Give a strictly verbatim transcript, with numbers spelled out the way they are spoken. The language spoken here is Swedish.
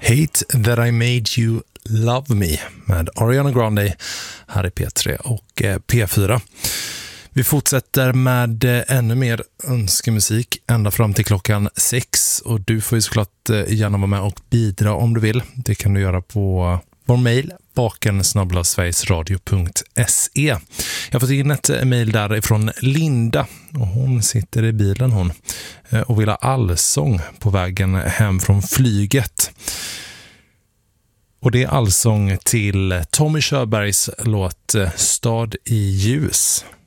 Hate That I Made You Love Me med Ariana Grande här i P tre och P fyra. Vi fortsätter med ännu mer önskemusik ända fram till klockan sex, och du får ju såklart gärna vara med och bidra om du vill. Det kan du göra på vår mejl baken snabel-a sverigesradio punkt se. Jag har fått in ett mejl därifrån Linda, och hon sitter i bilen hon och vill ha allsång på vägen hem från flyget. Och det är allsång till Tommy Körbergs låt Stad i ljus.